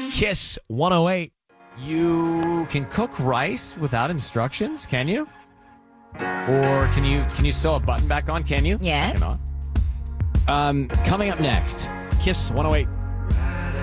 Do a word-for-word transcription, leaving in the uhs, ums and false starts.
Kiss one oh eight. You can cook rice without instructions, can you? Or can you can you sew a button back on, can you? Yes. Cannot. Um, coming up next, Kiss one oh eight.